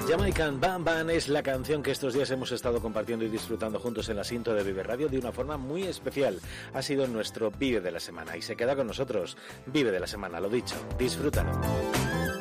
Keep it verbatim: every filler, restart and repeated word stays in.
Jamaican Bam Bam es la canción que estos días hemos estado compartiendo y disfrutando juntos en la Sinto de Vive Radio de una forma muy especial. Ha sido nuestro Vive de la Semana y se queda con nosotros. Vive de la Semana, lo dicho, disfrútalo.